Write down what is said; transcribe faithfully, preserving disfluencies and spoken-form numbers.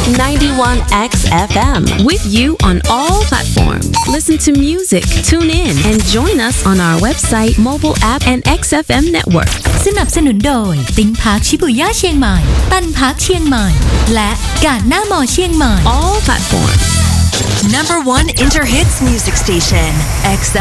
ninety-one X F M. With you on all platforms. Listen to music, tune in, and join us on our website, mobile app, and เอ็กซ์ เอฟ เอ็ม network. สนับสนุนโดยติ้งพาร์คชิบุย่าเชียงใหม่ตันพาร์คเชียงใหม่และกาดหน้ามอเชียงใหม่ All platforms. Number one Inter Hits music station, X